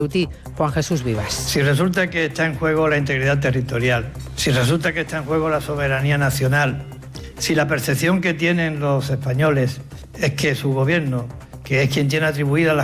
Juan Jesús Vivas. Si resulta que está en juego la integridad territorial, si resulta que está en juego la soberanía nacional, si la percepción que tienen los españoles es que su gobierno, que es quien tiene atribuida la